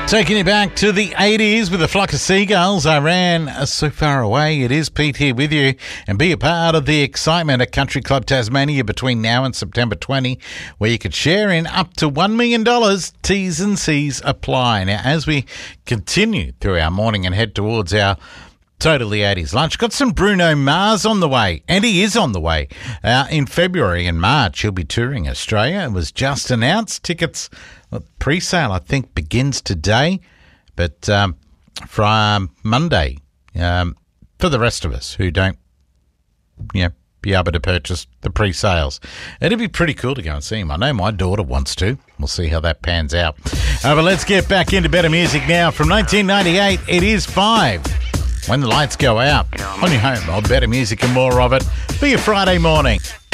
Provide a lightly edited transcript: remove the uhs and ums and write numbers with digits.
Taking you back to the 80s with a flock of seagulls. I ran so far away. It is Pete here with you, and be a part of the excitement at Country Club Tasmania between now and September 20, where you could share in up to $1 million. T's and C's apply. Now, as we continue through our morning and head towards our Totally 80s lunch, got some Bruno Mars on the way, and he is on the way. In February and March, he'll be touring Australia. It was just announced. Tickets pre-sale, I think, begins today, but from Monday, for the rest of us who don't, be able to purchase the pre-sales. It'd be pretty cool to go and see him. I know my daughter wants to. We'll see how that pans out. But let's get back into better music now. From 1998, it is 5. When the lights go out on your home, Better Music and more of it for your Friday morning.